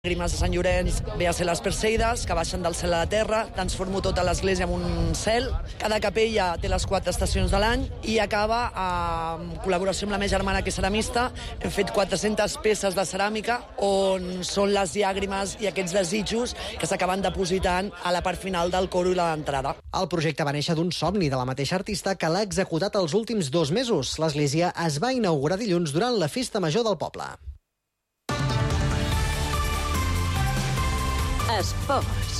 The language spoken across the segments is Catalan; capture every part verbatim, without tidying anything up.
Llàgrimes de Sant Llorenç ve a ser les Perseides, que baixen del cel a la terra, transformo tota l'església en un cel. Cada capella té les quatre estacions de l'any i acaba en col·laboració amb la meva germana, que és ceramista. Hem fet quatre-centes peces de ceràmica on són les llàgrimes i aquests desitjos que s'acaben depositant a la part final del coro i l'entrada. El projecte va néixer d'un somni de la mateixa artista que l'ha executat els últims dos mesos. L'església es va inaugurar dilluns durant la festa major del poble. Esports.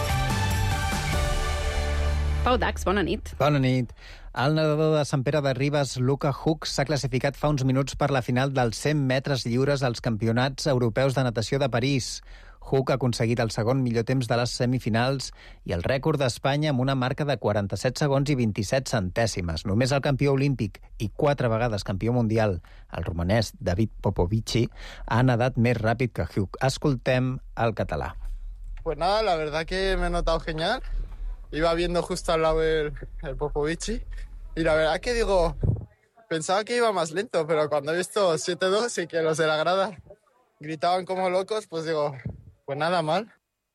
Pau Dax, bona nit. Bona nit. El nedador de Sant Pere de Ribes, Luka Huk, s'ha classificat fa uns minuts per la final dels cent metres lliures als Campionats Europeus de Natació de París. Huk ha aconseguit el segon millor temps de les semifinals i el rècord d'Espanya amb una marca de quaranta-set segons i vint-i-set centèsimes. Només el campió olímpic i quatre vegades campió mundial, el romanès David Popovici, ha nedat més ràpid que Huk. Escoltem el català. Pues nada, la verdad que me he notado genial. Iba viendo justo al lado el, el Popovici y la verdad que digo, pensaba que iba más lento, pero cuando he visto siete dos y que los de la grada gritaban como locos, pues digo, pues nada mal.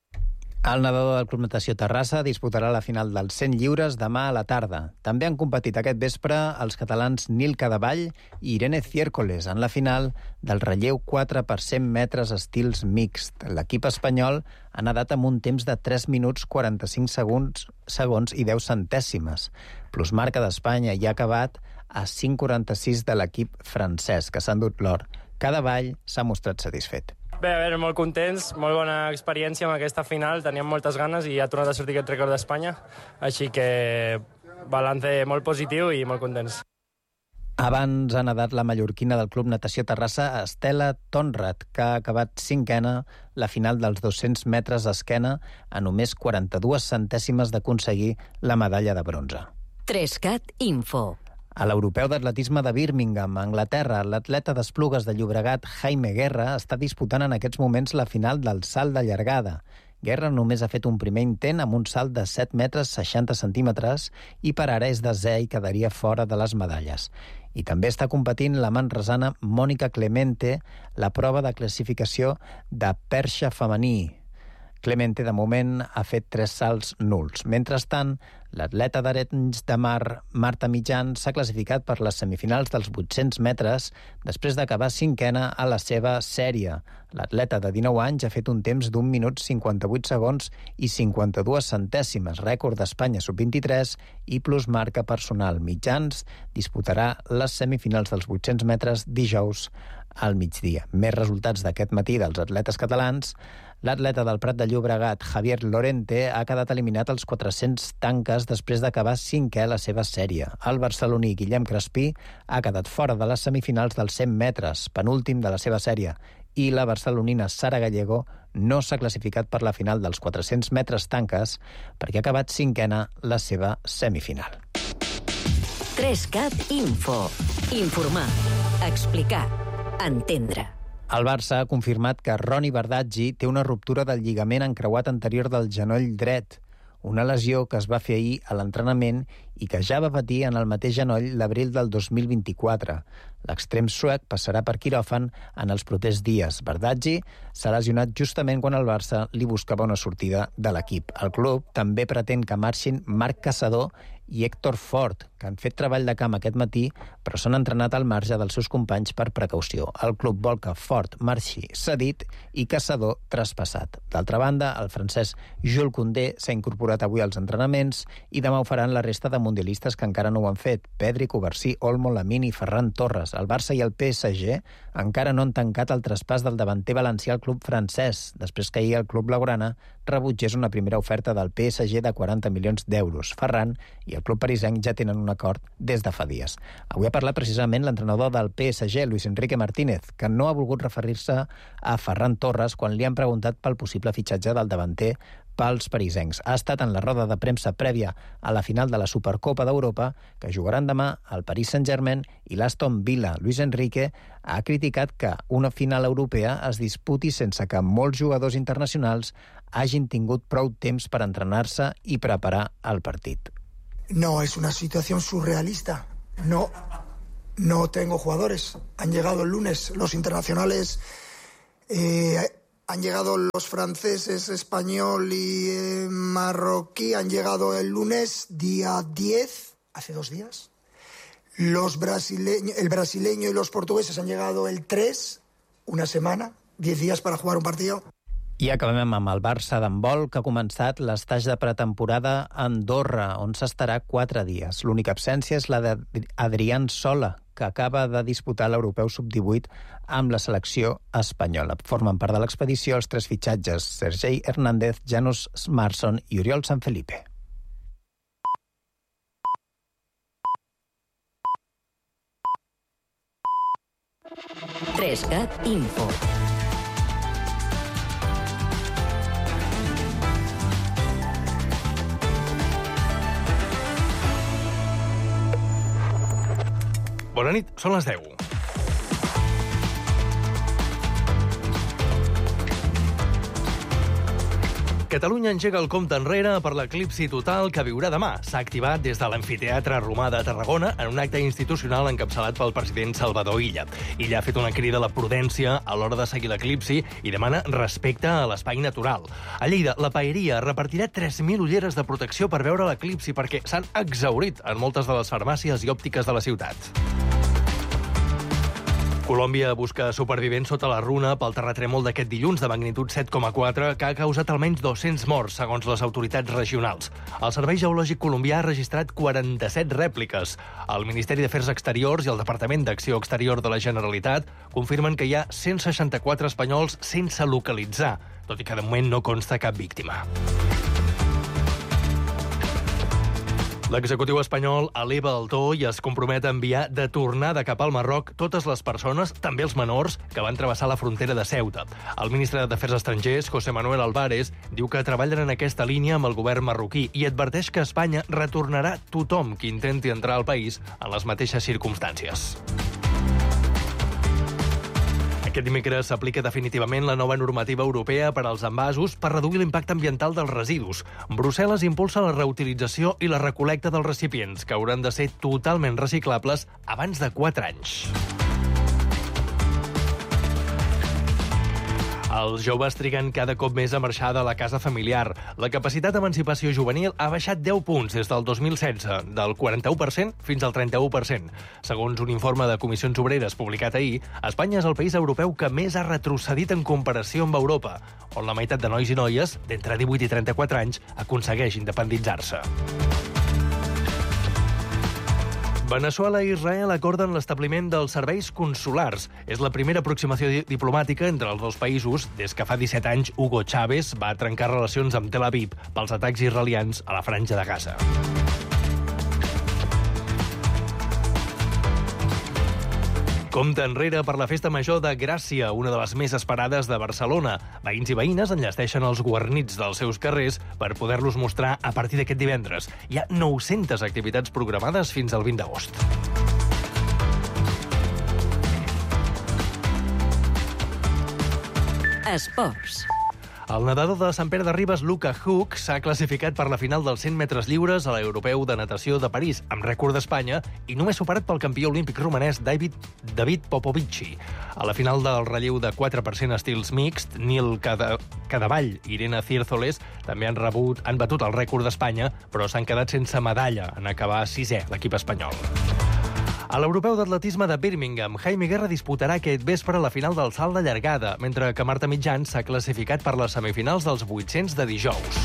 El nedador del Club Natació Terrassa disputarà la final dels cent lliures demà a la tarda. També han competit aquest vespre els catalans Nil Cadevall i Irene Ciércoles en la final del relleu quatre per cent metres estils mixt. L'equip espanyol ha nedat amb un temps de tres minuts quaranta-cinc segons, segons i deu centèsimes. Plus marca d'Espanya i ha acabat a cinc quaranta-sis de l'equip francès, que s'ha endut l'or. Cadevall s'ha mostrat satisfet. Bé, a veure, molt contents, molt bona experiència amb aquesta final, teníem moltes ganes i ha tornat a sortir aquest rècord d'Espanya, així que balance molt positiu i molt contents. Abans ha nedat la mallorquina del Club Natació Terrassa, Estela Tonrat, que ha acabat cinquena la final dels dos-cents metres d'esquena a només quaranta-dues centèsimes d'aconseguir la medalla de bronze. Trescat Info. A l'Europeu d'Atletisme de Birmingham, a Anglaterra, l'atleta d'Esplugues de Llobregat, Jaime Guerra, està disputant en aquests moments la final del salt de llargada. Guerra només ha fet un primer intent amb un salt de set metres seixanta centímetres i per ara és desè i quedaria fora de les medalles. I també està competint la manresana Mònica Clemente, la prova de classificació de perxa femení. Clemente, de moment, ha fet tres salts nuls. Mentrestant, l'atleta d'Arenys de Mar, Marta Mitjan, s'ha classificat per les semifinals dels vuit-cents metres després d'acabar cinquena a la seva sèrie. L'atleta de dinou anys ha fet un temps d'un minut cinquanta-vuit segons i cinquanta-dues centèsimes, rècord d'Espanya sub vint-i-tres i plus marca personal. Mitjans disputarà les semifinals dels vuit-cents metres dijous al migdia. Més resultats d'aquest matí dels atletes catalans. L'atleta del Prat de Llobregat, Javier Lorente, ha quedat eliminat als quatre-cents tanques després d'acabar cinquè a la seva sèrie. El barceloní Guillem Crespí ha quedat fora de les semifinals dels cent metres, penúltim de la seva sèrie, i la barcelonina Sara Gallego no s'ha classificat per la final dels quatre-cents metres tanques perquè ha acabat cinquena la seva semifinal. Trescat Info. Informar, explicar, entendre. El Barça ha confirmat que Roni Bardaggi té una ruptura del lligament encreuat anterior del genoll dret, una lesió que es va fer ahir a l'entrenament i que ja va patir en el mateix genoll l'abril del dos mil vint-i-quatre. L'extrem suec passarà per quiròfan en els propers dies. Bardaggi s'ha lesionat justament quan el Barça li buscava una sortida de l'equip. El club també pretén que marxin Marc Caçador i Héctor Fort, que han fet treball de camp aquest matí, però s'han entrenat al marge dels seus companys per precaució. El club vol que Fort marxi cedit i Caçador traspassat. D'altra banda, el francès Jules Koundé s'ha incorporat avui als entrenaments i demà ho faran la resta de mundialistes que encara no ho han fet. Pedri, Covarsí, Olmo, Lamine i Ferran Torres. El Barça i el P S G encara no han tancat el traspàs del davanter valencià al club francès, després que ahir el club blaugrana rebutgés una primera oferta del P S G de quaranta milions d'euros. Ferran i el club parisenc ja tenen un acord des de fa dies. Avui ha parlat precisament l'entrenador del P S G, Luis Enrique Martínez, que no ha volgut referir-se a Ferran Torres quan li han preguntat pel possible fitxatge del davanter pels parisencs. Ha estat en la roda de premsa prèvia a la final de la Supercopa d'Europa, que jugaran demà el Paris Saint-Germain i l'Aston Villa. Luis Enrique ha criticat que una final europea es disputi sense que molts jugadors internacionals hagin tingut prou temps per entrenar-se i preparar el partit. No, es una situación surrealista. No, no tengo jugadores. Han llegado el lunes los internacionales eh, Han llegado los franceses, español y eh, marroquí, han llegado el lunes, día diez, hace dos días. Los brasileños, el brasileño y los portugueses han llegado el tres, una semana, diez días para jugar un partido. I acabem amb el Barça d'handbol, que ha començat l'estatge de pretemporada a Andorra, on s'estarà quatre dies. L'única absència és la d'Adrián Sola, que acaba de disputar l'Europeu sub divuit amb la selecció espanyola. Formen part de l'expedició els tres fitxatges: Sergei Hernández, Janos Smarson i Oriol Sanfelipe. Trescat Info. Bona nit, són les deu. Catalunya engega el compte enrere per l'eclipsi total que viurà demà. S'ha activat des de l'Amfiteatre Romà de Tarragona en un acte institucional encapçalat pel president Salvador Illa. Illa ha fet una crida a la prudència a l'hora de seguir l'eclipsi i demana respecte a l'espai natural. A Lleida, la paeria repartirà tres mil ulleres de protecció per veure l'eclipsi perquè s'han exhaurit en moltes de les farmàcies i òptiques de la ciutat. Colòmbia busca supervivents sota la runa pel terratrèmol d'aquest dilluns de magnitud set coma quatre que ha causat almenys dos-cents morts, segons les autoritats regionals. El Servei Geològic colombià ha registrat quaranta-set rèpliques. El Ministeri d'Afers Exteriors i el Departament d'Acció Exterior de la Generalitat confirmen que hi ha cent seixanta-quatre espanyols sense localitzar, tot i que de moment no consta cap víctima. L'executiu espanyol eleva el to i es compromet a enviar de tornada cap al Marroc totes les persones, també els menors, que van travessar la frontera de Ceuta. El ministre d'Afers Estrangers, José Manuel Álvarez, diu que treballen en aquesta línia amb el govern marroquí i adverteix que Espanya retornarà tothom que intenti entrar al país en les mateixes circumstàncies. Aquest dimecres s'aplica definitivament la nova normativa europea per als envasos per reduir l'impacte ambiental dels residus. Brussel·les impulsa la reutilització i la recol·lecta dels recipients, que hauran de ser totalment reciclables abans de quatre anys. Els joves triguen cada cop més a marxar de la casa familiar. La capacitat d'emancipació juvenil ha baixat deu punts des del dos mil setze, del quaranta-u per cent fins al trenta-u per cent. Segons un informe de Comissions Obreres publicat ahir, Espanya és el país europeu que més ha retrocedit en comparació amb Europa, on la meitat de nois i noies d'entre divuit i trenta-quatre anys aconsegueix independitzar-se. Veneçuela i Israel acorden l'establiment dels serveis consulars. És la primera aproximació diplomàtica entre els dos països des que fa disset anys Hugo Chávez va trencar relacions amb Tel Aviv pels atacs israelians a la Franja de Gaza. Compte enrere per la Festa Major de Gràcia, una de les més esperades de Barcelona. Veïns i veïnes enllesteixen els guarnits dels seus carrers per poder-los mostrar a partir d'aquest divendres. Hi ha nou-centes activitats programades fins al vint d'agost. Esports. El nedador de Sant Pere de Ribes, Luca Huck, s'ha classificat per la final dels cent metres lliures a l'Europeu de Natació de París, amb rècord d'Espanya, i només superat pel campió olímpic romanès David, David Popovici. A la final del relleu de quatre per cent estils mixt, Nil Cada, Cadavall i Irene Círzoles també han, rebut, han batut el rècord d'Espanya, però s'han quedat sense medalla en acabar sisè l'equip espanyol. A l'Europeu d'Atletisme de Birmingham, Jaime Guerra disputarà aquest vespre la final del salt de llargada, mentre que Marta Mitjans s'ha classificat per les semifinals dels vuit-cents de dijous.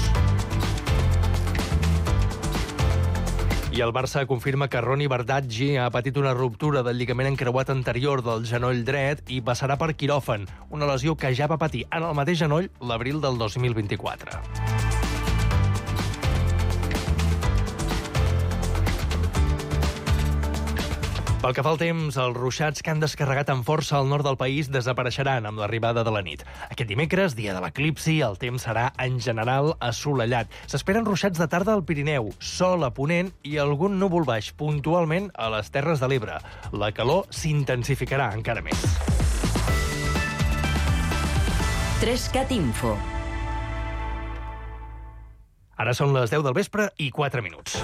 I el Barça confirma que Ronny Bardghji ha patit una ruptura del lligament encreuat anterior del genoll dret i passarà per quiròfan, una lesió que ja va patir en el mateix genoll l'abril del dos mil vint-i-quatre. Pel que fa al temps, els ruixats que han descarregat amb força al nord del país desapareixeran amb l'arribada de la nit. Aquest dimecres, dia de l'eclipsi, el temps serà en general assolellat. S'esperen ruixats de tarda al Pirineu, sol a Ponent i algun núvol baix puntualment a les Terres de l'Ebre. La calor s'intensificarà encara més. Trescat Info. Ara són les deu del vespre i quatre minuts.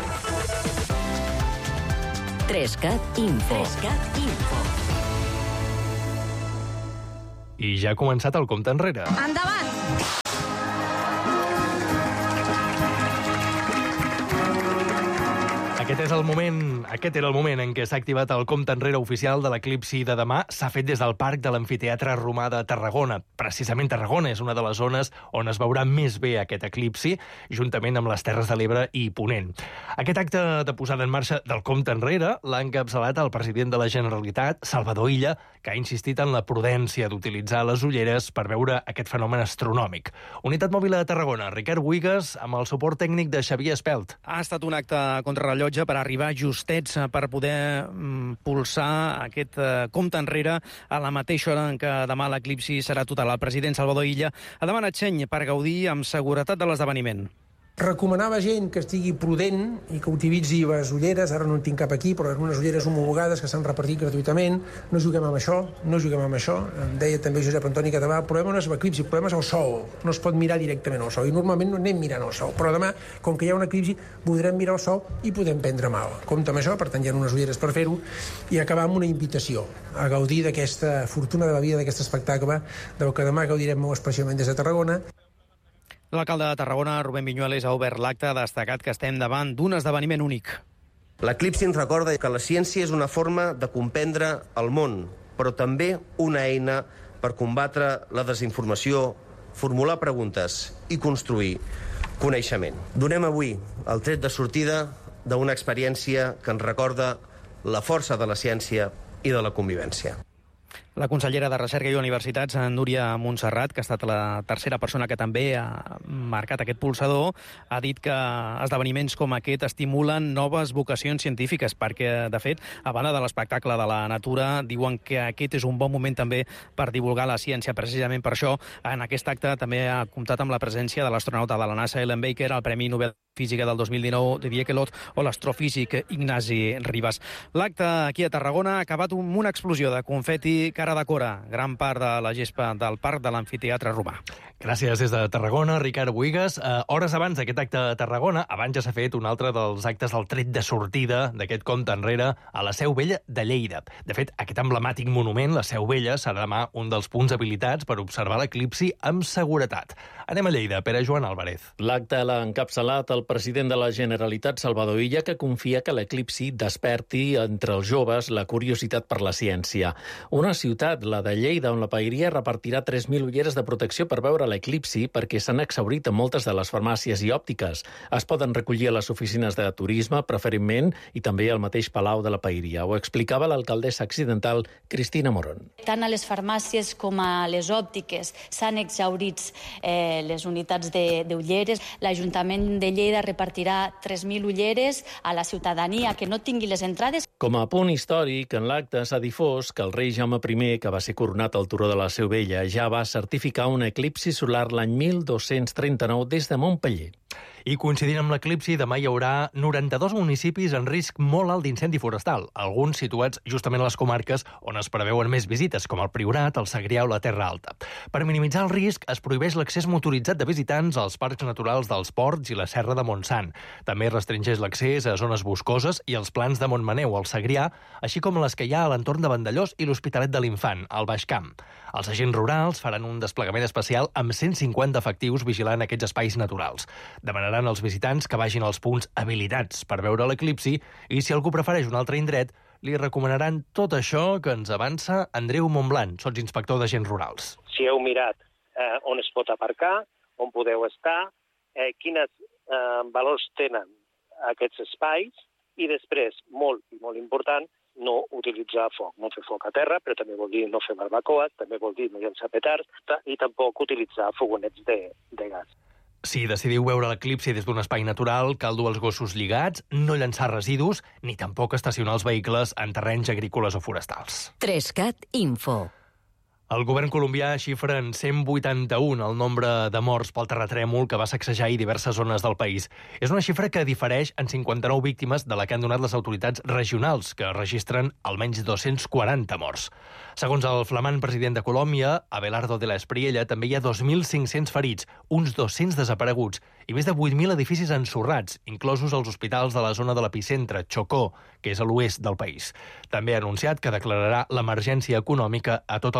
Trescat Info. Trescat Info. I ja ha començat el compte enrere. Endavant! Aquest és el moment, aquest era el moment en què s'ha activat el compte enrere oficial de l'eclipsi de demà. S'ha fet des del Parc de l'Amfiteatre Romà de Tarragona. Precisament Tarragona és una de les zones on es veurà més bé aquest eclipsi, juntament amb les Terres de l'Ebre i Ponent. Aquest acte de posada en marxa del compte enrere l'ha encapçalat el president de la Generalitat, Salvador Illa, que ha insistit en la prudència d'utilitzar les ulleres per veure aquest fenomen astronòmic. Unitat Mòbil de Tarragona, Ricard Buigas, amb el suport tècnic de Xavier Espelt. Ha estat un acte contrarrellotge per arribar justets per poder mm, pulsar aquest eh, compte enrere a la mateixa hora en què demà l'eclipsi serà total. El president Salvador Illa ha demanat seny per gaudir amb seguretat de l'esdeveniment. Recomanava gent que estigui prudent i que utilitzi les ulleres, ara no en tinc cap aquí, però unes ulleres homologades que s'han repartit gratuïtament. No juguem amb això, no juguem amb això. Em deia també Josep Antoni Català, el problema no és l'eclipsi, el problema és el sol. No es pot mirar directament al sol, i normalment no anem mirant al sol. Però demà, com que hi ha un eclipsi, podrem mirar el sol i podem prendre mal. Compte amb això, per tant hi ha unes ulleres per fer-ho, i acabar amb una invitació a gaudir d'aquesta fortuna de la vida, d'aquest espectacle, del que demà gaudirem molt especialment des de Tarragona. L'alcalde de Tarragona, Rubén Viñuales, ha obert l'acte, ha destacat que estem davant d'un esdeveniment únic. L'eclipsi ens recorda que la ciència és una forma de comprendre el món, però també una eina per combatre la desinformació, formular preguntes i construir coneixement. Donem avui el tret de sortida d'una experiència que ens recorda la força de la ciència i de la convivència. La consellera de Recerca i Universitats, Núria Montserrat, que ha estat la tercera persona que també ha marcat aquest pulsador, ha dit que esdeveniments com aquest estimulen noves vocacions científiques, perquè, de fet, a banda de l'espectacle de la natura, diuen que aquest és un bon moment també per divulgar la ciència. Precisament per això, en aquest acte també ha comptat amb la presència de l'astronauta de la NASA, Ellen Baker, el Premi Nobel Física del dos mil dinou, Didier Queloz, o l'astrofísic Ignasi Ribas. L'acte aquí a Tarragona ha acabat amb una explosió de confeti cara de cora, gran part de la gespa del Parc de l'Amfiteatre Romà. Gràcies des de Tarragona, Ricard Buigas. Uh, hores abans d'aquest acte a Tarragona, abans ja s'ha fet un altre dels actes del tret de sortida d'aquest compte enrere a la Seu Vella de Lleida. De fet, aquest emblemàtic monument, la Seu Vella, serà demà un dels punts habilitats per observar l'eclipsi amb seguretat. Anem a Lleida, Pere Joan Álvarez. L'acte l'ha encapçalat el president de la Generalitat, Salvador Illa, que confia que l'eclipsi desperti entre els joves la curiositat per la ciència. Una ciutat, la de Lleida, on la paeria repartirà tres mil ulleres de protecció per veure l'eclipsi perquè s'han exhaurit a moltes de les farmàcies i òptiques. Es poden recollir a les oficines de turisme, preferentment, i també al mateix Palau de la Paeria. Ho explicava l'alcaldessa accidental Cristina Morón. Tant a les farmàcies com a les òptiques s'han exhaurit eh, les unitats d'ulleres. L'Ajuntament de Lleida repartirà tres mil ulleres a la ciutadania que no tingui les entrades. Com a punt històric, en l'acte s'ha difós que el rei Jaume I, que va ser coronat al turó de la Seu Vella, ja va certificar un eclipsi solar l'any mil dos-cents trenta-nou des de Montpeller. I coincidint amb l'eclipsi, demà hi haurà noranta-dos municipis en risc molt alt d'incendi forestal, alguns situats justament a les comarques on es preveuen més visites, com el Priorat, el Segrià o la Terra Alta. Per minimitzar el risc, es prohibeix l'accés motoritzat de visitants als parcs naturals dels Ports i la Serra de Montsant. També restringeix l'accés a zones boscoses i als plans de Montmaneu, al Segrià, així com les que hi ha a l'entorn de Vandellós i l'Hospitalet de l'Infant, al Baix Camp. Els agents rurals faran un desplegament especial amb cent cinquanta efectius vigilant aquests espais naturals. Demanaran als visitants que vagin als punts habilitats per veure l'eclipsi i, si algú prefereix un altre indret, li recomanaran tot això que ens avança Andreu Montblanc, sotsinspector d'agents rurals. Si heu mirat eh, on es pot aparcar, on podeu estar, eh, quins eh, valors tenen aquests espais i després, molt i molt important, no utilitzar foc, no fer foc a terra, però també vol dir no fer barbacoa, també vol dir no llançar petards i tampoc utilitzar fogonets de, de gas. Si decidiu veure l'eclipsi des d'un espai natural, cal dur els gossos lligats, no llançar residus, ni tampoc estacionar els vehicles en terrenys agrícoles o forestals. Trescat Info. El govern colombià xifra en cent vuitanta-un el nombre de morts pel terratrèmol que va sacsejar ahir diverses zones del país. És una xifra que difereix en cinquanta-nou víctimes de la que han donat les autoritats regionals, que registren almenys dos-cents quaranta morts. Segons el flamant president de Colòmbia, Abelardo de la Espriella, també hi ha dos mil cinc-cents ferits, uns dos-cents desapareguts i més de vuit mil edificis ensorrats, inclosos els hospitals de la zona de l'epicentre, Chocó, que és a l'oest del país. També ha anunciat que declararà l'emergència econòmica a tot el país.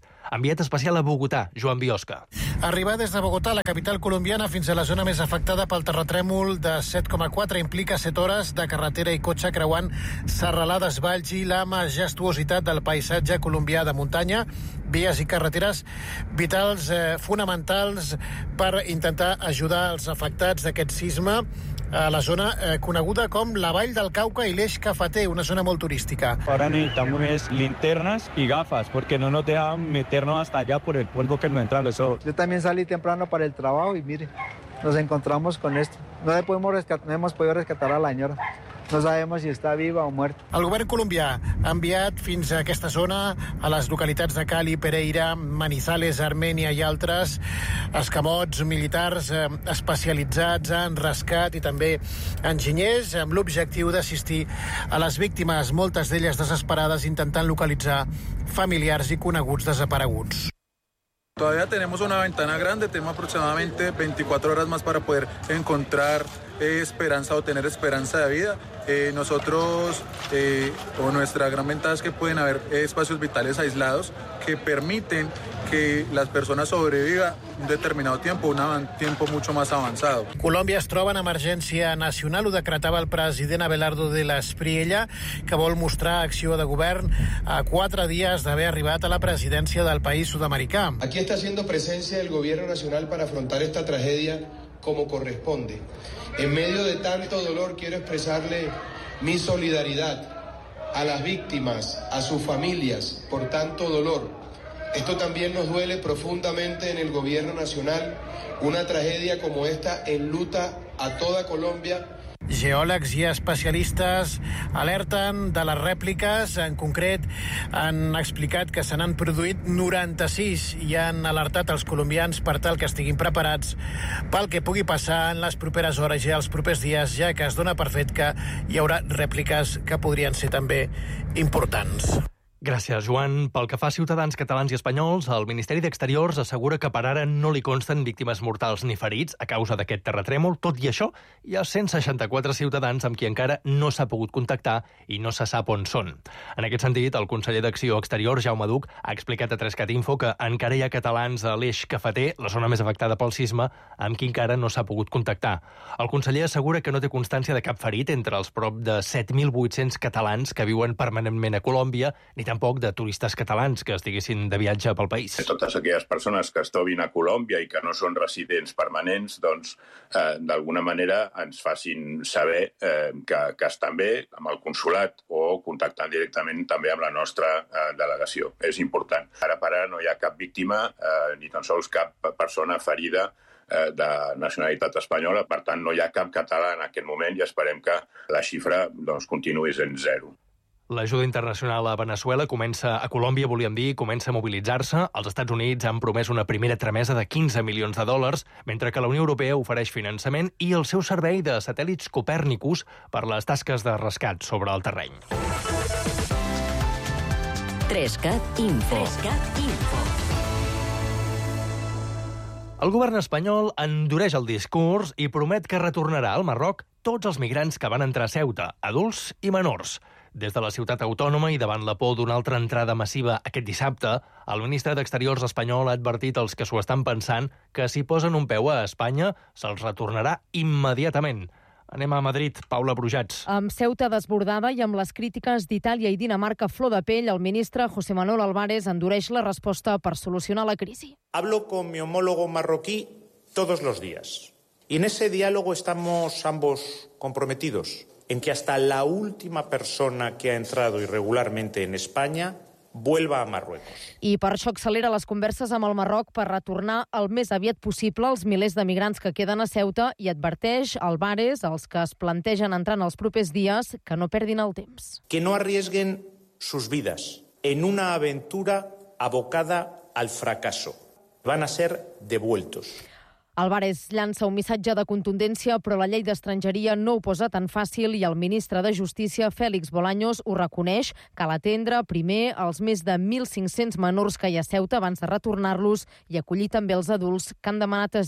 Enviat especial a Bogotà, Joan Biosca. Arribar des de Bogotà, la capital colombiana, fins a la zona més afectada pel terratrèmol de set coma quatre implica set hores de carretera i cotxe creuant serralades, valls i la majestuositat del paisatge colombià de muntanya, vies i carreteres vitals eh, fonamentals per intentar ajudar els afectats d'aquest sisme a la zona eh, coneguda com la Vall del Cauca i l'Eix Cafeter, una zona molt turística. Ahora necesitamos linternas y gafas, porque no nos dejan meternos hasta allá por el polvo que nos entra a los ojos. Yo también salí temprano para el trabajo y mire, nos encontramos con esto. No, le podemos rescatar, no hemos podido rescatar a la señora. No sabemos si està viva o muerta. El govern colombià ha enviat fins a aquesta zona, a les localitats de Cali, Pereira, Manizales, Armènia i altres, escamots militars eh, especialitzats en rescat i també enginyers, amb l'objectiu d'assistir a les víctimes, moltes d'elles desesperades, intentant localitzar familiars i coneguts desapareguts. Todavía tenemos una ventana grande, tenemos aproximadamente veinticuatro horas más para poder encontrar eh, esperanza o tener esperanza de vida. Eh, nosotros, eh, o nuestra gran ventaja es que pueden haber eh, espacios vitales aislados que permiten que las personas sobrevivan un determinado tiempo, un tiempo mucho más avanzado. Colòmbia es troba en emergència nacional, ho decretava el president Abelardo de la Espriella, que vol mostrar acció de govern a quatre dies d'haver arribat a la presidència del país sud-americà. Aquí está haciendo presencia el gobierno nacional para afrontar esta tragedia como corresponde. En medio de tanto dolor quiero expresarle mi solidaridad a las víctimas, a sus familias, por tanto dolor. Esto también nos duele profundamente en el gobierno nacional. Una tragedia como esta enluta a toda Colombia. Geòlegs i especialistes alerten de les rèpliques. En concret, han explicat que se n'han produït noranta-sis i han alertat els colombians per tal que estiguin preparats pel que pugui passar en les properes hores i els propers dies, ja que es dona per fet que hi haurà rèpliques que podrien ser també importants. Gràcies, Joan. Pel que fa a ciutadans catalans i espanyols, el Ministeri d'Exteriors assegura que per ara no li consten víctimes mortals ni ferits a causa d'aquest terratrèmol. Tot i això, hi ha cent seixanta-quatre ciutadans amb qui encara no s'ha pogut contactar i no se sap on són. En aquest sentit, el conseller d'Acció Exterior, Jaume Duch, ha explicat a tres cat info que encara hi ha catalans a l'Eix Cafeter, la zona més afectada pel sisme, amb qui encara no s'ha pogut contactar. El conseller assegura que no té constància de cap ferit entre els prop de set mil vuit-cents catalans que viuen permanentment a Colòmbia, ni tampoc de turistes catalans que estiguessin de viatge pel país. Totes aquelles persones que es trobin a Colòmbia i que no són residents permanents, doncs, eh, d'alguna manera ens facin saber eh, que, que estan bé amb el consulat o contactant directament també amb la nostra eh, delegació. És important. Ara per ara no hi ha cap víctima, eh, ni tan sols cap persona ferida eh, de nacionalitat espanyola. Per tant, no hi ha cap català en aquest moment i esperem que la xifra doncs, continuï sent zero. L'ajuda internacional a Veneçuela comença a Colòmbia, volíem dir, comença a mobilitzar-se. Els Estats Units han promès una primera tramesa de quinze milions de dòlars, mentre que la Unió Europea ofereix finançament i el seu servei de satèl·lits Copèrnicus per les tasques de rescat sobre el terreny. tres cat Info. tres cat Info. El govern espanyol endureix el discurs i promet que retornarà al Marroc tots els migrants que van entrar a Ceuta, adults i menors. Des de la ciutat autònoma i davant la por d'una altra entrada massiva aquest dissabte, el ministre d'Exteriors espanyol ha advertit als que s'ho estan pensant que si posen un peu a Espanya se'ls retornarà immediatament. Anem a Madrid, Paula Brujats. Amb Ceuta desbordada i amb les crítiques d'Itàlia i Dinamarca a flor de pell, el ministre José Manuel Álvarez endureix la resposta per solucionar la crisi. Hablo con mi homólogo marroquí todos los días. Y en ese diálogo estamos ambos comprometidos en que hasta la última persona que ha entrado irregularmente en España vuelva a Marruecos. I per això accelera les converses amb el Marroc per retornar el més aviat possible els milers de migrants que queden a Ceuta i adverteix Álvarez als que es plantegen entrar en els propers dies que no perdin el temps. Que no arriesguen sus vidas en una aventura abocada al fracaso. Van a ser devueltos. Álvarez llança un missatge de contundència, però la llei d'estrangeria no ho posa tan fàcil i el ministre de Justícia, Félix Bolaños, ho reconeix. Cal atendre primer els més de mil cinc-cents menors que hi ha a Ceuta abans de retornar-los i acollir també els adults que han demanat asil.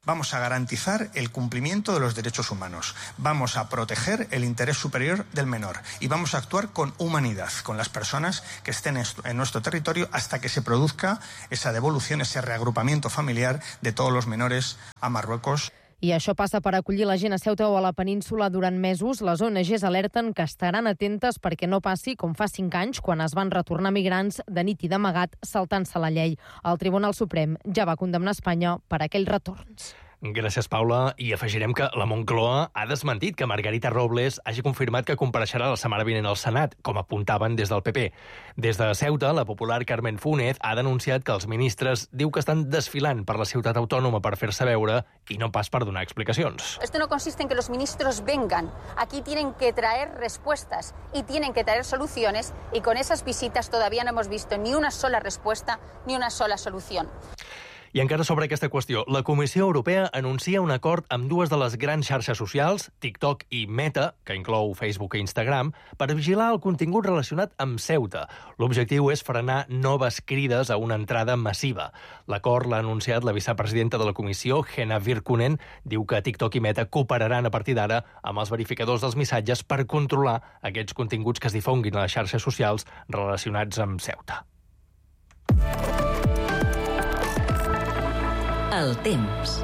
Vamos a garantizar el cumplimiento de los derechos humanos, vamos a proteger el interés superior del menor y vamos a actuar con humanidad con las personas que estén en nuestro territorio hasta que se produzca esa devolución, ese reagrupamiento familiar de todos los menores a Marruecos. I això passa per acollir la gent a Ceuta o a la península durant mesos. Les O N Ges alerten que estaran atentes perquè no passi com fa cinc anys, quan es van retornar migrants de nit i d'amagat saltant-se la llei. El Tribunal Suprem ja va condemnar Espanya per aquells retorns. Gràcies, Paula. I afegirem que la Moncloa ha desmentit que Margarita Robles hagi confirmat que compareixerà la setmana vinent al Senat, com apuntaven des del P P. Des de Ceuta, la popular Carmen Fúnez ha denunciat que els ministres diu que estan desfilant per la ciutat autònoma per fer-se veure i no pas per donar explicacions. Esto no consiste en que los ministros vengan. Aquí tienen que traer respuestas y tienen que traer soluciones y con esas visitas todavía no hemos visto ni una sola respuesta ni una sola solución. I encara sobre aquesta qüestió, la Comissió Europea anuncia un acord amb dues de les grans xarxes socials, TikTok i Meta, que inclou Facebook i Instagram, per vigilar el contingut relacionat amb Ceuta. L'objectiu és frenar noves crides a una entrada massiva. L'acord l'ha anunciat la vicepresidenta de la Comissió, Henna Virkkunen, diu que TikTok i Meta cooperaran a partir d'ara amb els verificadors dels missatges per controlar aquests continguts que es difonguin a les xarxes socials relacionats amb Ceuta. El temps.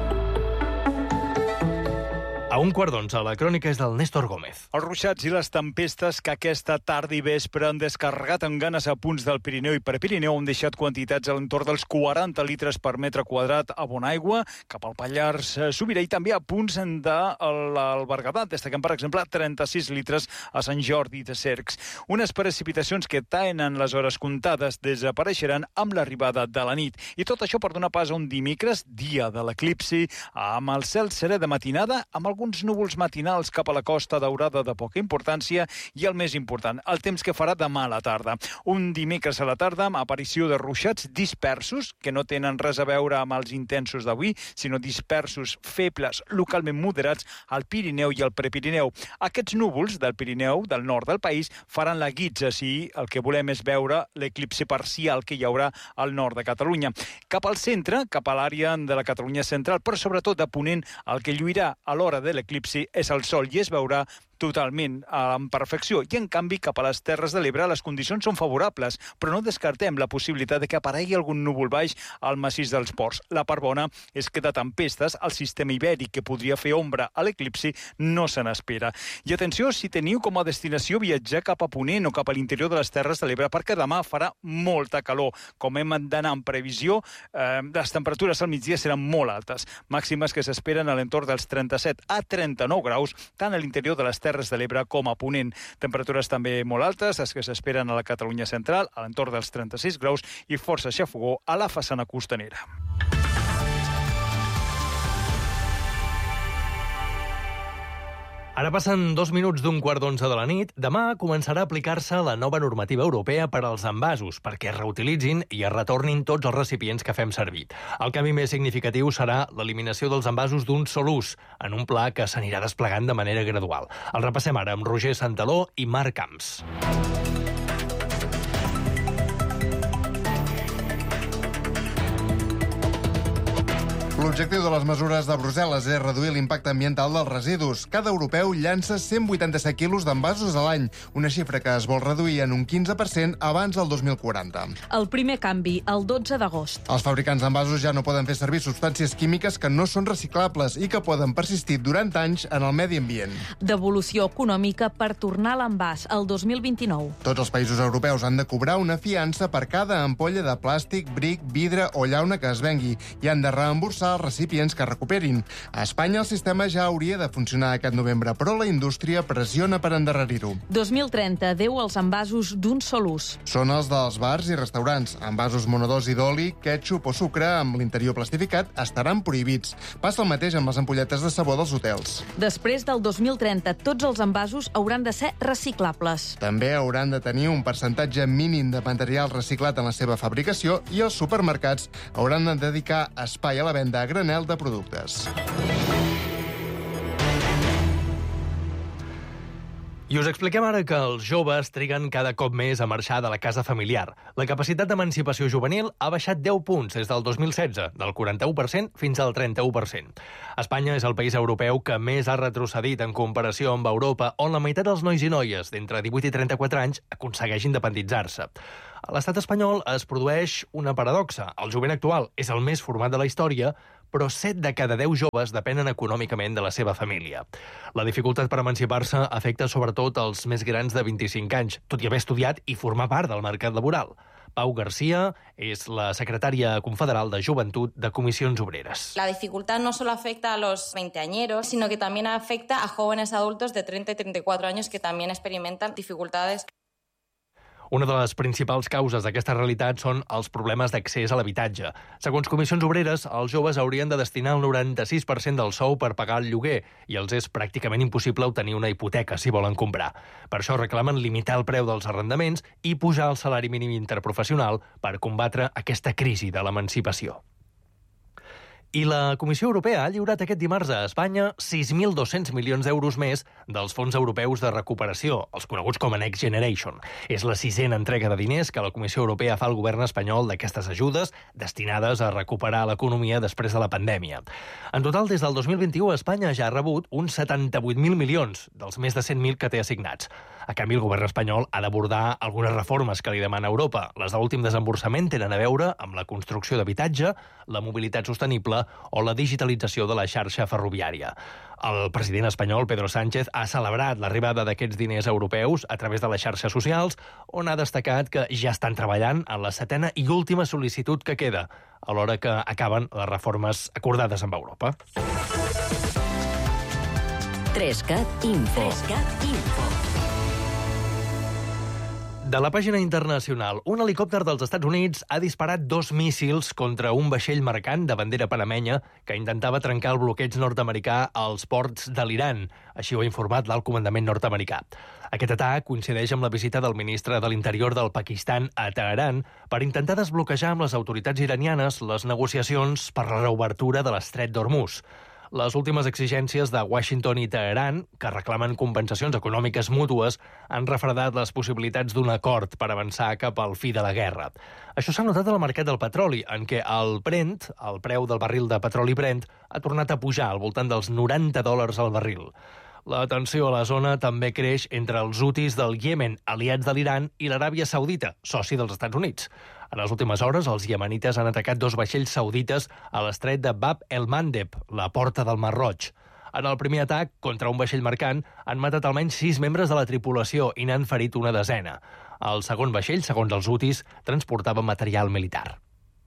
A un quart d'onze, la crònica és del Néstor Gómez. Els ruixats i les tempestes que aquesta tarda i vespre han descarregat amb ganes a punts del Pirineu i Prepirineu han deixat quantitats a l'entorn dels quaranta litres per metre quadrat a Bonaigua, cap al Pallars Sobirà i també a punts del Berguedà. Destaquem, per exemple, trenta-sis litres a Sant Jordi de Cercs. Unes precipitacions que tenen les hores comptades desapareixeran amb l'arribada de la nit. I tot això per donar pas a un dimecres, dia de l'eclipsi, amb el cel serè de matinada, amb alguns núvols matinals cap a la costa Daurada de poca importància i el més important, el temps que farà demà a la tarda. Un dimecres a la tarda amb aparició de ruixats dispersos, que no tenen res a veure amb els intensos d'avui, sinó dispersos, febles, localment moderats al Pirineu i al Prepirineu. Aquests núvols del Pirineu, del nord del país, faran la guitza si el que volem és veure l'eclipsi parcial que hi haurà al nord de Catalunya. Cap al centre, cap a l'àrea de la Catalunya central, però sobretot a ponent, el que lluirà a l'hora de l'eclipsi és el sol i es veurà totalment en perfecció. I, en canvi, cap a les Terres de l'Ebre les condicions són favorables, però no descartem la possibilitat de que aparegui algun núvol baix al massís dels Ports. La part bona és que de tempestes el sistema ibèric que podria fer ombra a l'eclipsi no se n'espera. I atenció si teniu com a destinació viatjar cap a Ponent o cap a l'interior de les Terres de l'Ebre, perquè demà farà molta calor. Com hem d'anar en previsió, eh, les temperatures al migdia seran molt altes, màximes que s'esperen a l'entorn dels trenta-set a trenta-nou graus, tant a l'interior de les Terres Terres de l'Ebre com a Ponent. Temperatures també molt altes, les que s'esperen a la Catalunya central, a l'entorn dels trenta-sis graus i força xafogó a la façana costanera. Ara passen dos minuts d'un quart d'onze de la nit. Demà començarà a aplicar-se la nova normativa europea per als envasos, perquè es reutilitzin i es retornin tots els recipients que fem servir. El canvi més significatiu serà l'eliminació dels envasos d'un sol ús, en un pla que s'anirà desplegant de manera gradual. El repassem ara amb Roger Santaló i Marc Camps. L'objectiu de les mesures de Brussel·les és reduir l'impacte ambiental dels residus. Cada europeu llança cent vuitanta-set quilos d'envasos a l'any, una xifra que es vol reduir en un quinze per cent abans del dos mil quaranta. El primer canvi, el dotze d'agost. Els fabricants d'envasos ja no poden fer servir substàncies químiques que no són reciclables i que poden persistir durant anys en el medi ambient. Devolució econòmica per tornar a l'envàs el dos mil vint-i-nou. Tots els països europeus han de cobrar una fiança per cada ampolla de plàstic, bric, vidre o llauna que es vengui i han de reemborsar els recipients que recuperin. A Espanya el sistema ja hauria de funcionar aquest novembre, però la indústria pressiona per endarrerir-ho. dos mil trenta, deu els envasos d'un sol ús. Són els dels bars i restaurants. Envasos monodosi d'oli, ketchup o sucre amb l'interior plastificat estaran prohibits. Passa el mateix amb les ampolletes de sabó dels hotels. Després del dos mil trenta, tots els envasos hauran de ser reciclables. També hauran de tenir un percentatge mínim de material reciclat en la seva fabricació i els supermercats hauran de dedicar espai a la venda a granel de productes. I us expliquem ara que els joves triguen cada cop més a marxar de la casa familiar. La capacitat d'emancipació juvenil ha baixat deu punts des del dos mil setze, del quaranta-u per cent fins al trenta-u per cent. Espanya és el país europeu que més ha retrocedit en comparació amb Europa, on la meitat dels nois i noies d'entre divuit i trenta-quatre anys aconsegueix independitzar-se. A l'estat espanyol es produeix una paradoxa. El jovent actual és el més format de la història, però set de cada deu joves depenen econòmicament de la seva família. La dificultat per emancipar-se afecta sobretot els més grans de vint-i-cinc anys, tot i haver estudiat i formar part del mercat laboral. Pau García és la secretària confederal de Joventut de Comissions Obreres. La dificultad no solo afecta a los veinteañeros, sino que también afecta a jóvenes adultos de treinta y treinta y cuatro años que también experimentan dificultades. Una de les principals causes d'aquesta realitat són els problemes d'accés a l'habitatge. Segons Comissions Obreres, els joves haurien de destinar el noranta-sis per cent del sou per pagar el lloguer i els és pràcticament impossible obtenir una hipoteca si volen comprar. Per això reclamen limitar el preu dels arrendaments i pujar el salari mínim interprofessional per combatre aquesta crisi de l'emancipació. I la Comissió Europea ha lliurat aquest dimarts a Espanya sis mil dos-cents milions d'euros més dels fons europeus de recuperació, els coneguts com a Next Generation. És la sisena entrega de diners que la Comissió Europea fa al govern espanyol d'aquestes ajudes destinades a recuperar l'economia després de la pandèmia. En total, des del dos mil vint-i-u, Espanya ja ha rebut uns setanta-vuit mil milions dels més de cent mil que té assignats. A canvi, el govern espanyol ha d'abordar algunes reformes que li demana Europa. Les d'últim desemborsament tenen a veure amb la construcció d'habitatge, la mobilitat sostenible o la digitalització de la xarxa ferroviària. El president espanyol, Pedro Sánchez, ha celebrat l'arribada d'aquests diners europeus a través de les xarxes socials, on ha destacat que ja estan treballant en la setena i última sol·licitud que queda, alhora que acaben les reformes acordades amb Europa. Trescat Info. Trescat Info. De la pàgina internacional, un helicòpter dels Estats Units ha disparat dos míssils contra un vaixell mercant de bandera panamenya que intentava trencar el bloqueig nord-americà als ports de l'Iran. Així ho ha informat l'alt comandament nord-americà. Aquest atac coincideix amb la visita del ministre de l'Interior del Pakistan a Teheran per intentar desbloquejar amb les autoritats iranianes les negociacions per la reobertura de l'estret d'Hormuz. Les últimes exigències de Washington i Teheran, que reclamen compensacions econòmiques mútues, han refredat les possibilitats d'un acord per avançar cap al fi de la guerra. Això s'ha notat al mercat del petroli, en què el Brent, el preu del barril de petroli Brent, ha tornat a pujar al voltant dels noranta dòlars al barril. La tensió a la zona també creix entre els hutis del Iemen, aliats de l'Iran, i l'Aràbia Saudita, soci dels Estats Units. En les últimes hores, els iemenites han atacat dos vaixells saudites a l'estret de Bab el-Mandeb, la porta del Mar Roig. En el primer atac, contra un vaixell mercant, han matat almenys sis membres de la tripulació i n'han ferit una desena. El segon vaixell, segons els hutis, transportava material militar.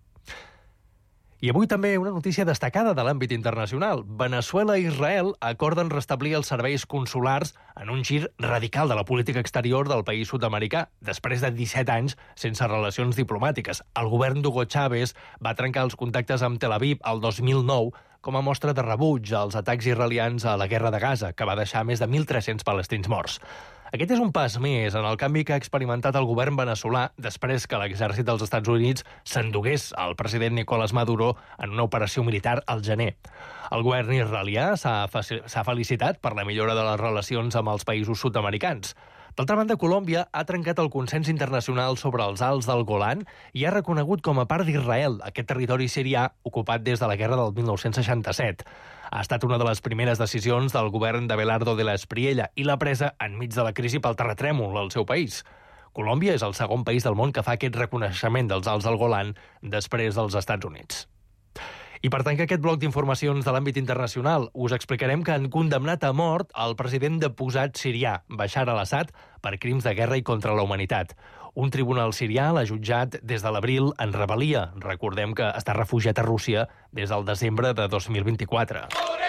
I avui també una notícia destacada de l'àmbit internacional. Veneçuela i Israel acorden restablir els serveis consulars en un gir radical de la política exterior del país sud-americà, després de disset anys sense relacions diplomàtiques. El govern d'Hugo Chávez va trencar els contactes amb Tel Aviv el dos mil nou com a mostra de rebuig als atacs israelians a la guerra de Gaza, que va deixar més de mil tres-cents palestins morts. Aquest és un pas més en el canvi que ha experimentat el govern veneçolà després que l'exèrcit dels Estats Units s'endugués al president Nicolás Maduro en una operació militar al gener. El govern israelià s'ha felicitat per la millora de les relacions amb els països sud-americans. D'altra banda, Colòmbia ha trencat el consens internacional sobre els Alts del Golan i ha reconegut com a part d'Israel aquest territori sirià ocupat des de la guerra del mil nou-cents seixanta-set. Ha estat una de les primeres decisions del govern d'Abelardo de la Espriella i la presa enmig de la crisi pel terratrèmol al seu país. Colòmbia és el segon país del món que fa aquest reconeixement dels Alts del Golan després dels Estats Units. I per tancar aquest bloc d'informacions de l'àmbit internacional, us explicarem que han condemnat a mort el president deposat sirià, Bashar al-Assad, per crims de guerra i contra la humanitat. Un tribunal sirià l'ha jutjat des de l'abril en rebel·lia. Recordem que està refugiat a Rússia des del desembre de dos mil vint-i-quatre.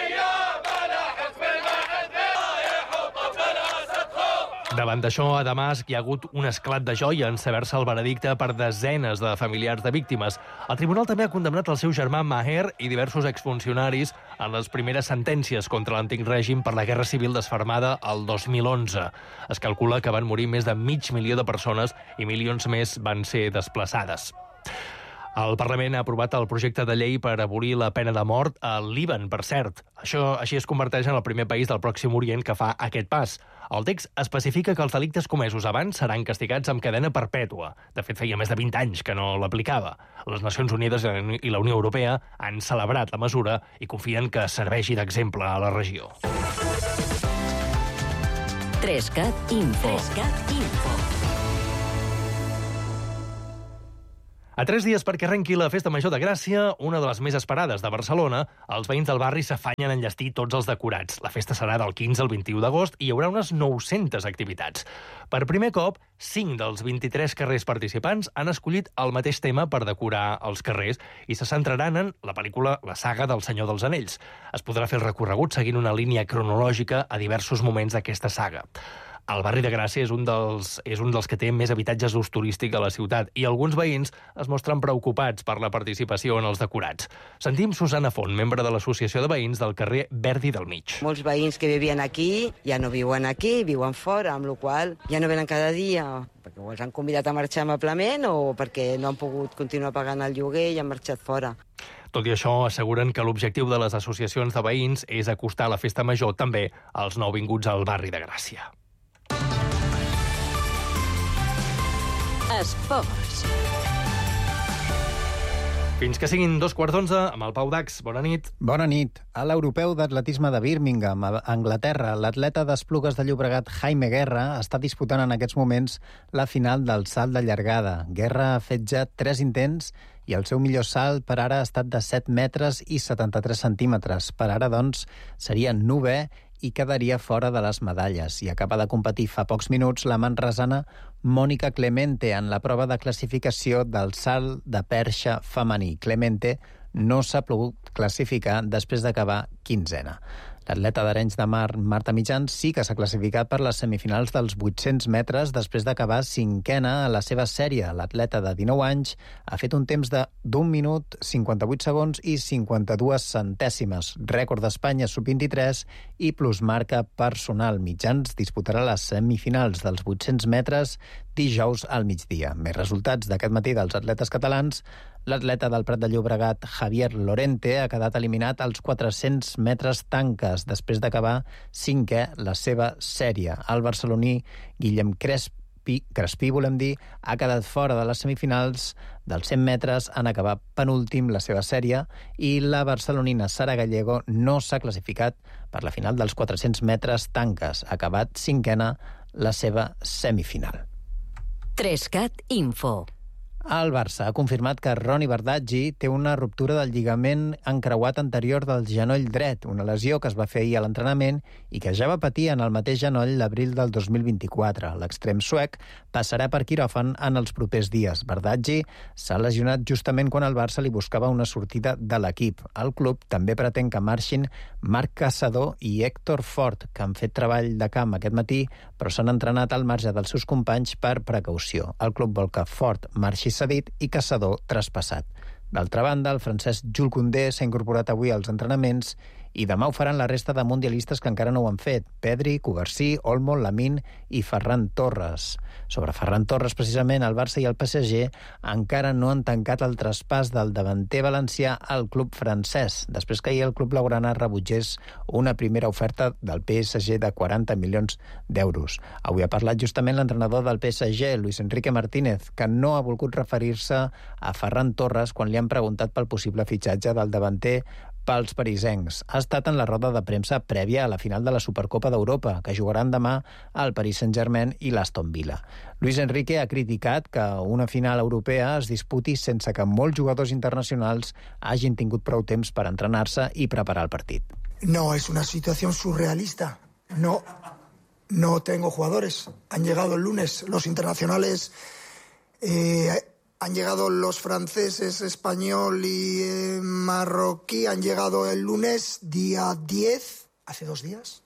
Davant d'això, a Damasc hi ha hagut un esclat de joia en saber-se el veredicte per desenes de familiars de víctimes. El tribunal també ha condemnat el seu germà Maher i diversos exfuncionaris en les primeres sentències contra l'antic règim per la guerra civil desfermada el dos mil onze. Es calcula que van morir més de mig milió de persones i milions més van ser desplaçades. El Parlament ha aprovat el projecte de llei per abolir la pena de mort al Líban, per cert. Això així es converteix en el primer país del Pròxim Orient que fa aquest pas. El text especifica que els delictes comesos abans seran castigats amb cadena perpètua. De fet, feia més de vint anys que no l'aplicava. Les Nacions Unides i la Unió Europea han celebrat la mesura i confien que serveixi d'exemple a la regió. Trescat Info. Trescat Info. A tres dies perquè arrenqui la Festa Major de Gràcia, una de les més esperades de Barcelona, els veïns del barri s'afanyen a enllestir tots els decorats. La festa serà del quinze al vint-i-u d'agost i hi haurà unes nou-centes activitats. Per primer cop, cinc dels vint-i-tres carrers participants han escollit el mateix tema per decorar els carrers i se centraran en la pel·lícula La saga del Senyor dels Anells. Es podrà fer el recorregut seguint una línia cronològica a diversos moments d'aquesta saga. El barri de Gràcia és un dels, és un dels que té més habitatges d'ús turístic a la ciutat i alguns veïns es mostren preocupats per la participació en els decorats. Sentim Susana Font, membre de l'Associació de Veïns del carrer Verdi del Mig. Molts veïns que vivien aquí ja no viuen aquí, viuen fora, amb la qual ja no venen cada dia perquè o els han convidat a marxar amablement o perquè no han pogut continuar pagant el lloguer i han marxat fora. Tot i això, asseguren que l'objectiu de les associacions de veïns és acostar la festa major també als nouvinguts al barri de Gràcia. Esports. Fins que siguin dos quarts d'onze, amb el Pau Dax. Bona nit. Bona nit. A l'Europeu d'Atletisme de Birmingham, a Anglaterra, l'atleta d'Esplugues de Llobregat, Jaime Guerra, està disputant en aquests moments la final del salt de llargada. Guerra ha fet ja tres intents i el seu millor salt per ara ha estat de set metres i setanta-tres centímetres. Per ara, doncs, seria novè i quedaria fora de les medalles. I acaba de competir fa pocs minuts la manresana Mònica Clemente en la prova de classificació del salt de perxa femení. Clemente no s'ha pogut classificar després d'acabar quinzena. L'atleta d'Arenys de Mar, Marta Mitjans, sí que s'ha classificat per les semifinals dels vuit-cents metres després d'acabar cinquena a la seva sèrie. L'atleta de dinou anys ha fet un temps de d'un minut, cinquanta-vuit segons i cinquanta-dues centèsimes. Rècord d'Espanya sub vint-i-tres i plusmarca personal. Mitjans disputarà les semifinals dels vuit-cents metres dijous al migdia. Més resultats d'aquest matí dels atletes catalans. L'atleta del Prat de Llobregat, Javier Lorente, ha quedat eliminat als quatre-cents metres tanques després d'acabar cinquè la seva sèrie. El barceloní Guillem Crespi, Crespí, volem dir, ha quedat fora de les semifinals dels cent metres en acabar penúltim la seva sèrie i la barcelonina Sara Gallego no s'ha classificat per la final dels quatre-cents metres tanques. Ha acabat cinquena la seva semifinal. Trescat Info. El Barça ha confirmat que Roni Bardaggi té una ruptura del lligament encreuat anterior del genoll dret, una lesió que es va fer ahir a l'entrenament i que ja va patir en el mateix genoll l'abril del dos mil vint-i-quatre. L'extrem suec passarà per quiròfan en els propers dies. Bardaggi s'ha lesionat justament quan el Barça li buscava una sortida de l'equip. El club també pretén que marxin Marc Caçador i Héctor Fort, que han fet treball de camp aquest matí, però s'han entrenat al marge dels seus companys per precaució. El club vol que Fort marxi cedit i Caçador traspassat. D'altra banda, el francès Jules Koundé s'ha incorporat avui als entrenaments i demà ho faran la resta de mundialistes que encara no ho han fet. Pedri, Cubarsí, Olmo, Lamine i Ferran Torres. Sobre Ferran Torres, precisament, el Barça i el P S G encara no han tancat el traspàs del davanter valencià al club francès, després que ahir el club blaugrana rebutgés una primera oferta del P S G de quaranta milions d'euros. Avui ha parlat justament l'entrenador del P S G, Luis Enrique Martínez, que no ha volgut referir-se a Ferran Torres quan li han preguntat pel possible fitxatge del davanter pels parisencs. Ha estat en la roda de premsa prèvia a la final de la Supercopa d'Europa, que jugaran demà al Paris Saint-Germain i l'Aston Villa. Luis Enrique ha criticat que una final europea es disputi sense que molts jugadors internacionals hagin tingut prou temps per entrenar-se i preparar el partit. No, es una situación surrealista. No, no tengo jugadores. Han llegado el lunes los internacionales... Eh, Han llegado los franceses, español y eh, marroquí, han llegado el lunes, día diez, hace dos días.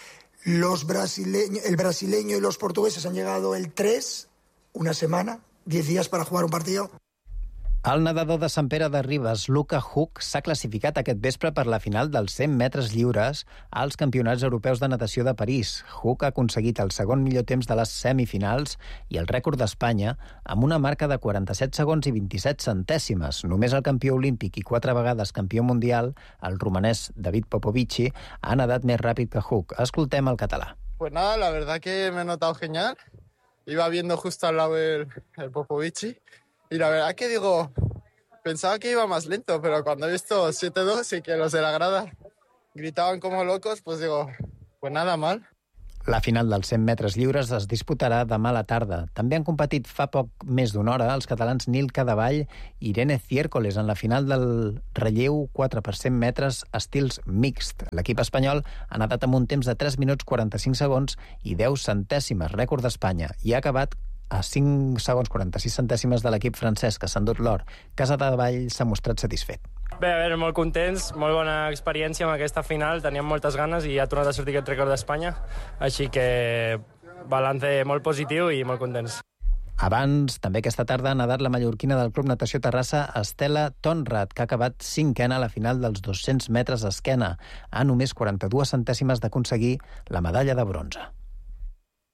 Los brasileños, el brasileño y los portugueses han llegado el tres, una semana, diez días para jugar un partido. El nedador de Sant Pere de Ribes, Luka Huk, s'ha classificat aquest vespre per la final dels cent metres lliures als Campionats Europeus de Natació de París. Huk ha aconseguit el segon millor temps de les semifinals i el rècord d'Espanya amb una marca de quaranta-set segons i vint-i-set centèsimes. Només el campió olímpic i quatre vegades campió mundial, el romanès David Popovici, ha nedat més ràpid que Huk. Escoltem el català. Pues nada, la verdad que me he notado genial. Iba viendo justo al lado el, el Popovici. Y la verdad que digo, pensaba que iba más lento, pero cuando he visto siete dos y que los de la grada gritaban como locos, pues digo, pues nada mal. La final dels cent metres lliures es disputarà demà a la tarda. També han competit fa poc més d'una hora els catalans Nil Cadevall i Irene Ciércoles en la final del relleu quatre per cent metres estils mixt. L'equip espanyol ha nedat amb un temps de tres minuts quaranta-cinc segons i deu centèsimes, rècord d'Espanya, i ha acabat a cinc segons quaranta-sis centèsimes de l'equip francès, que s'ha endut l'or. Cadevall s'ha mostrat satisfet. Bé, a veure, molt contents, molt bona experiència amb aquesta final, teníem moltes ganes i ha tornat a sortir aquest rècord d'Espanya, així que balance molt positiu i molt contents. Abans, també aquesta tarda, ha nedat la mallorquina del Club Natació Terrassa, Estela Tonrad, que ha acabat cinquena a la final dels dos-cents metres d'esquena, a només quaranta-dues centèsimes d'aconseguir la medalla de bronze.